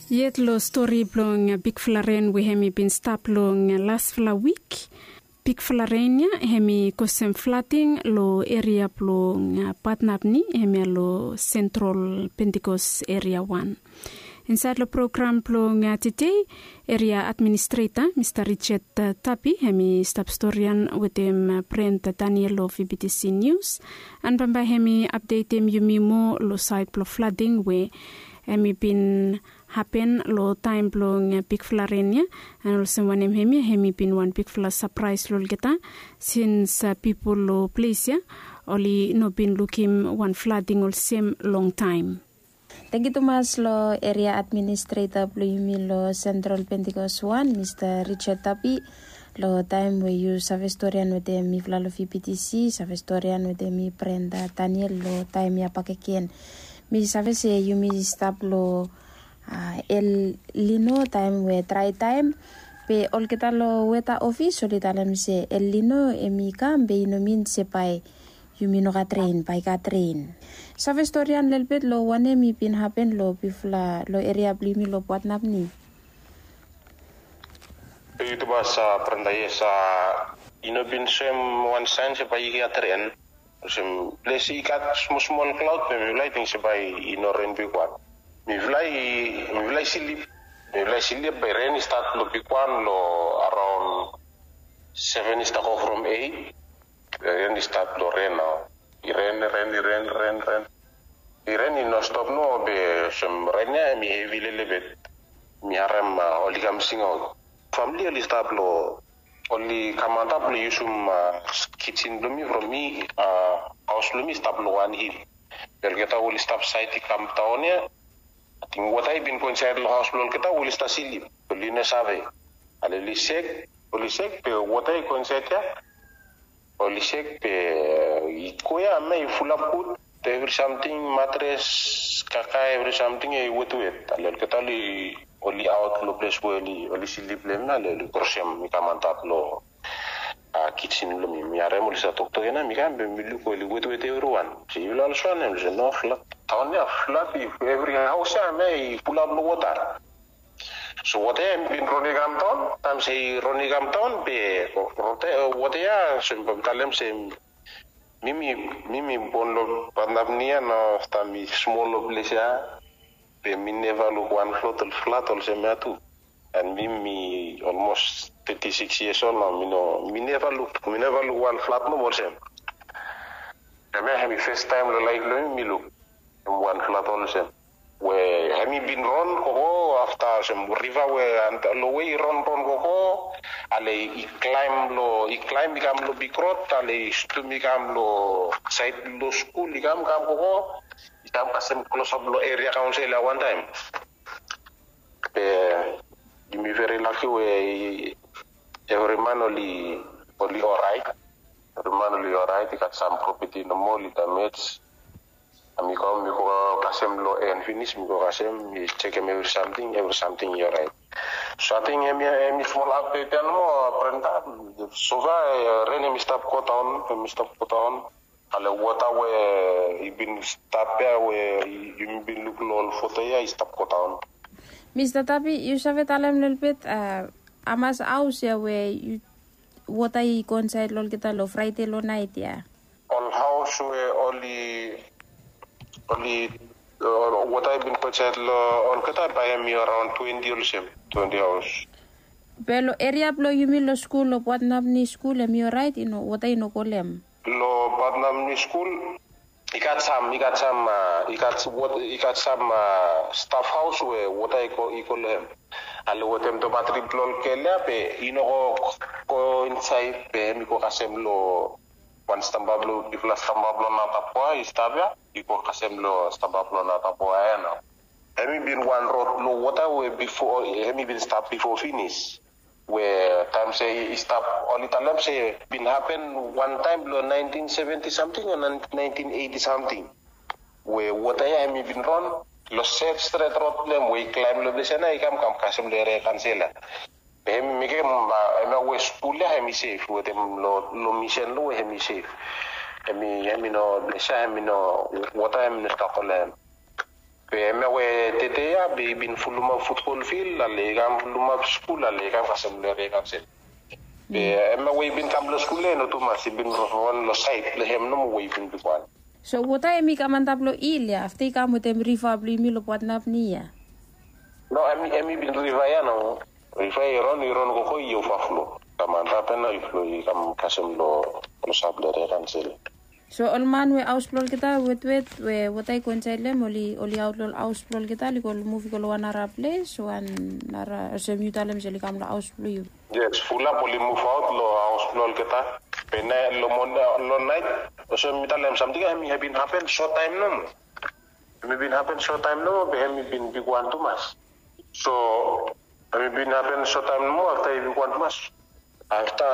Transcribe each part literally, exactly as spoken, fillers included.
Yet lo story blong big flaren we hemi been stop long last fla week. Big flarenia hemi kosem flooding lo area blong patnapni hemi lo Central Pentecost area one. Inside the program blong today, area administrator Mister Richard Tapi hemi stop storyan with him Brent Daniel of V B T C News. And bamba hemi update him yumi mo lo side blo flooding we hemi been happen lo time blong big flarenia and also one hemi hemi been one big fla surprise lo geta since uh, people lo place ya only no been looking one flooding all same long time. Thank you too much lo area administrator Blumi lo Central Pentecost one Mister Richard Tapi lo time we use savestorian with the mi flalo V P T C savestorian with the mi Brenda Daniel lo time ya pakekien mi savese yumi stop lo Uh, el lino time we try time pe ol kita lo weta office oli talam se el lino emi kambe ino min se pai yumi no ka train pai ka train sa historian lelbet lo wane mi pin happen lo bifla lo area blimi lo patnap ni itu bahasa perandai sa ino bin sem one sign se pai ka train sem lesi kat small cloud pe mi lighting se pai ino ren bi kwat mi vlai mi vlai silip mi vlai silip by rain start lo pikwan lo around seven start off from eight rain start lo rain now rain rain rain rain rain rain no stop no be some rain mi heavy lelebet mi aram oli kam singo family oli start lo oli kamanta lo yusum kitchen lo mi from mi house lo mi start lo one hill bergeta oli stop site kam taonia ting watai bin konsert lo hospital kita uli sta silip uli ne save ale lisek uli sek pe watai konsert ya uli sek pe ikoya me full up put every something mattress kaka every something e wetu et ale kita li uli out lo place uli uli silip le na le korsem mi kamantap lo a kitchen lo mi mi are mo sa doktor na mi kan be mi lu ko li wetu et everyone si lo so na le no flat Tanya flat every house may pull up the water. So what I am in Ronnie Gampton, I'm say Ronnie Gampton be what they are simple talem same Mimi Mimi Bondo Panamnia no stami small pleasure be me never look one float flat or sematu and Mimi almost thirty six years old now me no me never look me never look one flat no more same. I may have first time like me look. One flat also where have been run go after some river where and the way run run go ale I climb lo I climb become lo bikrot ale stu become lo side lo school become kam go become kasem close up lo area council one time eh you me very lucky way every man only only alright every man only alright got some property no more damage Ami ko mi ko kasem lo and finish mi ko kasem mi check em every something every something you're right. So I think em em small update and mo prenda so va rene mi stop ko town mi stop ko town ale water we ibin stop ya we you been look lol photo ya stop ko town. Mister Tapi you save talem little bit uh, amas house ya we water I conside lol kita lo Friday lo night ya. All house we only only uh, what I've been purchased on Qatar by me around twenty or so, twenty hours. Pero area blo you mean lo school lo Patnamni school am you right you know what I know kolem. Lo Patnamni school I got some I got some uh, I got what I got some uh, staff house where what I call I call them. Allo what them to battery plol kella pe ino ko inside pe mi ko kasem lo One stambablo, if la stambablo na tapua, istabia, iko kasemlo stambablo na tapua ena. Hemi been one road low water where before, hemi been stop before finish. Where time say stop, only time say been happen one time lo nineteen seventy something or nineteen eighty something. Where water hemi been run, lo set straight road them, we climb lo besena, ikam kam kasemlo ere cancela. Hem mike ma ema we school ya hemi safe with them lo lo mission lo hemi safe hemi hemi no blesha hemi no water hemi no stop on Pe me we tete ya be bin fuluma football field la le gam fuluma school la le gam kasem le re gam sel. Pe me we bin kam lo school no tu mas bin ron lo site le hem no we bin bikwan. So wota emi kamantaplo ilya after kamu tem rifa bli mi lo patnap niya. No emi emi bin rifa ya no. Rifa ron ron ko ko yo faflo. Kamantap na iflo kam kasem lo lo sable re gam sel. So olman we ausplol kita wet wet we wotay konsaile moli oli outlol ausplol kita li kol movie kol wana raple so an nara semutalem jeli kam la ausplol. Yes, fula poli move out lo ausplol kita. Pena lo mon lo night so semutalem something hemi have been happen short time no. Hemi been happen short time no be hemi been big one too much. So hemi been happen short time no after big one too much. After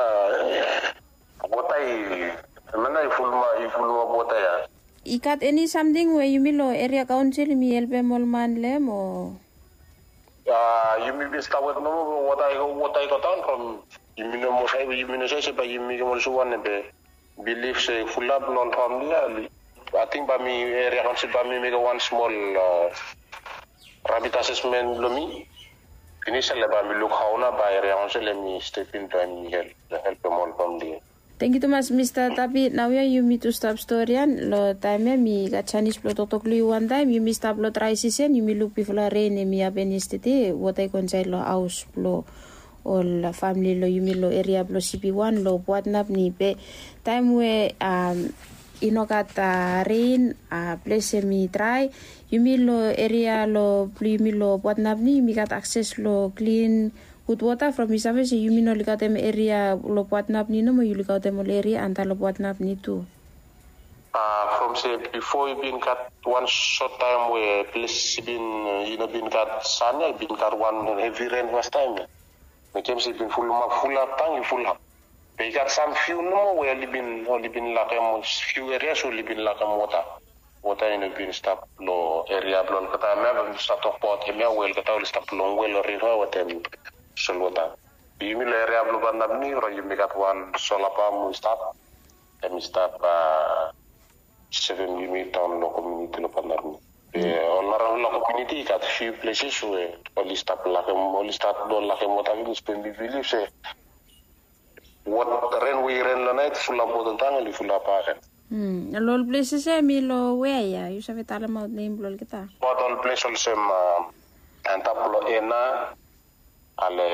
wotay mana ifulma ifulma bota ya. Ikat any something where you milo area council mi help mol man le mo. Ah, you may be start no what I what I got on from you know mo say you know say ba you mo so one be believe say full up non family. I think ba mi area council ba mi make one small uh, rabbit assessment lo mi. Initially ba mi look how na ba area council mi step in to mi help help mol family. Thank you so much, Mister Tapi. Now you me to stop story and lo time me got Chinese plot tokli one time you me stop lo try season you me look before rain me abenistete what I consider lo house lo all family lo you me lo area lo C P one lo what nap ni pe time we um inokata rain a place me try you me lo area lo you me lo what nap ni me got access lo clean good water from isave se yumi no likatem area lo patnap ni no mo likatem area anta lo patnap ni tu. Uh, from say before you been cut one short time where place been uh, you know been cut sun been cut one heavy rain last time. The games been full ma full up tang full up. They got some few no where only been only been like a few areas only been like a water. Water in a been stop lo area blon kata me stop to pot me well kata will stop long well river what them solota. Yumi le area blue band up ni ro yumi got one solar palm we start and we start uh seven yumi town lo community lo pandar ni. On around lo community got few places where only stop like only start do like mota vi spend believe say what rain we rain la night full of water tang full of pa. Hmm, all places eh mi lo weya you sabe tala mau name lo kita. But all places also uh, antaplo ena ale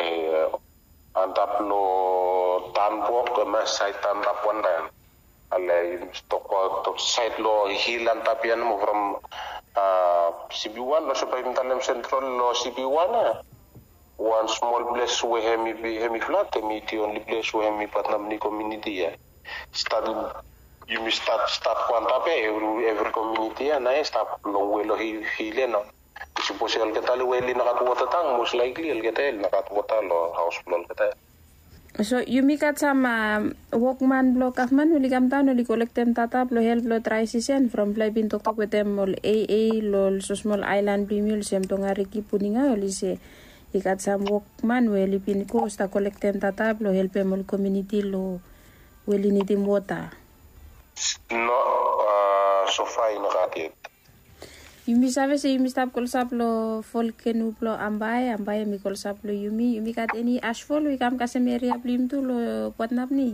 antaplo tanpo ke masai tanpa pondan ale toko to site lo hilan tapian mo from uh, C B one lo supaya mintalem central lo C B one one small place where hemi hemi flat hemi the only place where hemi patnam ni community ya start you must start start quanta pe every every community and I start lo welo hilen no suppose el kita lo weli nakatuwa tang most likely el kita el nakatuwa lo house floor kita. So you make at some uh, workman block of man will come down will collect them tata lo help lo try season from play bin talk with them all A A lo so small island premium sem tonga riki puninga oli se ikat some workman will pin costa collect them tata lo help them all community lo will need him water. No uh, so far in ratit. Yumi sabe se yumi stop kol saplo folkenu plo ambai ambai mi kol saplo yumi yumi kat any ashfall we kam kasemeria blim tu lo patnap ni.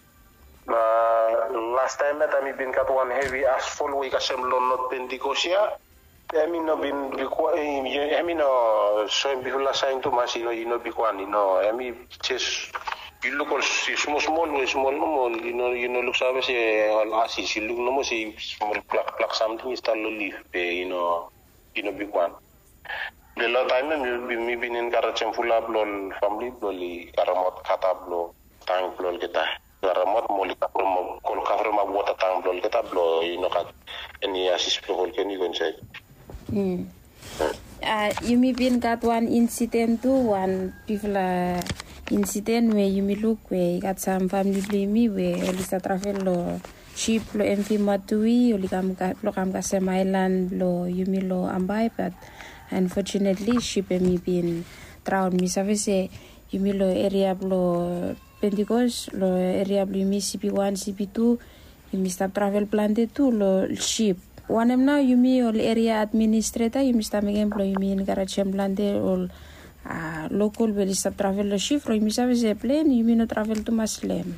Uh, last time that I been cut one heavy asphalt we kasem lo not pendicosia. I mean no been bikwa I mean no so bihula saying to mas you know you know bikwan you know I mean just you look all small small small no you know you know look sabe se asi si look no si small plak plak something is tal leaf you know you know bikwan. The lot time me me been in karacem full up lol family loli karamot katablo tang lol kita. Karamot moli kapro kol kafre ma bota tang lol kita blo you know kat any assist kol keni konsep. Hmm. Uh, you may been got one incident too, one people uh, incident where you may look where got some family blame me where Elisa travel lo ship lo enfimatui oli kam ka lo kam ka sem island lo you may lo ambai but unfortunately ship me been drowned me service you may lo area lo Pentecost lo area blo mi C P one C P two you may stop travel plan de tu lo ship Wanem now yumi ol area administrator yumi stamegen plo yumi garachem blande ol uh, local belisa travel lo shift ro yumi save se plane yumi no travel to maslem.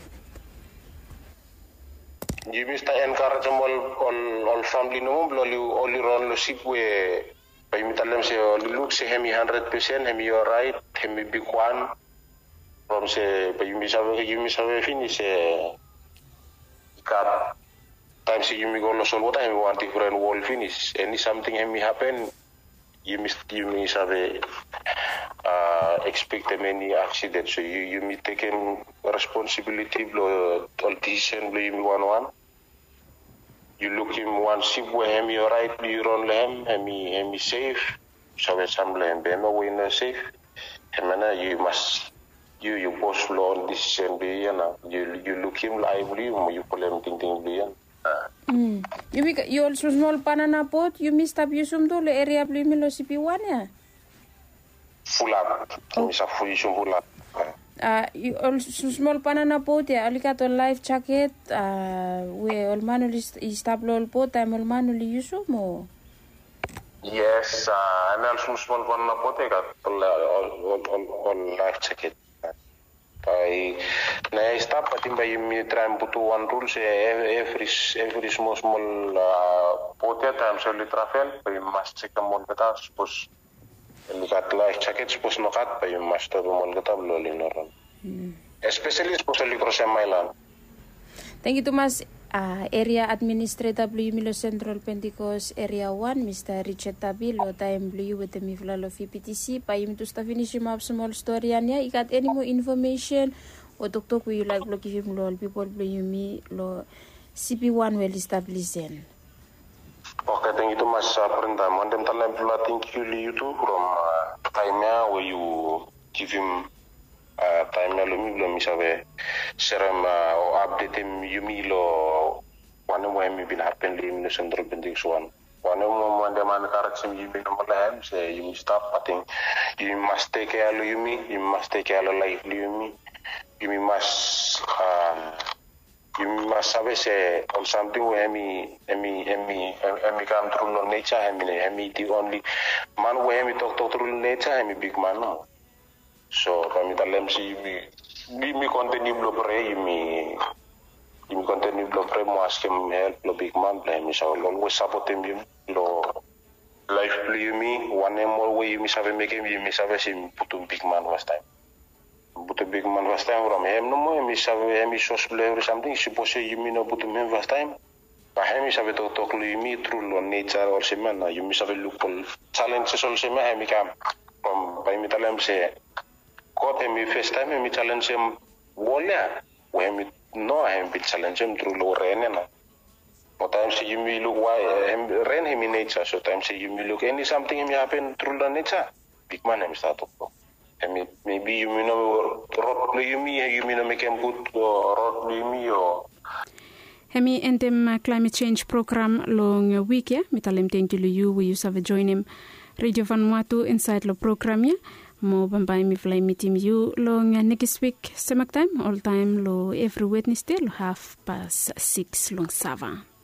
Yumi sta encourage all all all family no blo li oli ron lo ship we pa yumi talem se look se hemi one hundred percent hemi you right hemi big one from se pa yumi save yumi save finish se kat time si you go no solo time want different wall finish any something may happen you miss you miss have uh expect many accidents so you you me taking responsibility blow all decision blow you one one you look him one ship where him you right you run him him him safe so when some land be no way no safe and you must you you boss law decision be you you look him lively you pull him thinking be Mm. You make you also small banana pot. You missed up you some do le area blue milo C P one ya. Full up. Oh. Misa full full up. Ah, you also small banana pot ya. Alikato life jacket. Ah, we all manually istablo all pot. I'm all manually use mo. Yes. Ah, and also small banana pot ya. All all all all life jacket. I na stop patin ba yung try putu one rule se every every small small uh, pote time so li travel pa yung mas check mon kata suppose likat life jacket suppose no kat pa yung mas to mon kata lo linoron especially suppose li cross mailan. Thank you Thomas. Uh, area administrator Blue Milo Central Pentecost Area one, Mister Richard Tabi, lo time Blue with the Mifla lo P T C. Pa yun to sta finish him up small story niya. You got any more information? O doktor ko you like lo give him lo people Blue me lo C P one well established then. Okay, thank you Thomas. Prenda, mandem talam pula thank you you too from uh, time where you give him uh, time lo mi lo mi sabe seram uh, o update him yumi lo wane mo mi bin happen li mi Central Pentecost one wane mo mo de man karat sim yumi no malahem se yumi stop pating you must take care lo yumi you must take care lo life lo yumi yumi must uh, you must sabe se on something where me me me me come through no nature me me the only man where me talk talk through nature me big man no so kami talem si mi mi continue blo pre mi mi continue blo pre mo askem help lo big man play mi so always support him lo life play mi one more way mi sabe make mi mi sabe si putu big man was time putu big man was time from him no mo mi sabe mi so play or something suppose you mi no putu men was time pa him sabe to to lo mi through lo nature or semana you mi sabe look challenge so semana mi kam from by mi talem se kote mi first time mi challenge him wala we mi no him bit challenge him through lo rene na but time see you me look why him rain him in nature so time see you me look any something him happen through the nature big man him start to and maybe you know road you me you me no make him good road you me or Hemi entem climate change program long week ya mitalem thank you you we use have join him Radio Vanuatu inside lo program ya mo bambay mi fly meeting you long next week semak time all time lo every Wednesday lo half past six long sava.